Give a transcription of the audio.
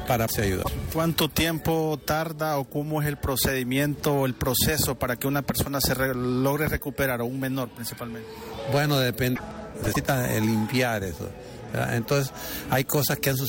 para ayudar. ¿Cuánto tiempo tarda o cómo es el procedimiento o el proceso para que una persona logre recuperar, o un menor principalmente? Bueno, depende, necesita limpiar eso, ¿verdad? Entonces hay cosas que han sucedido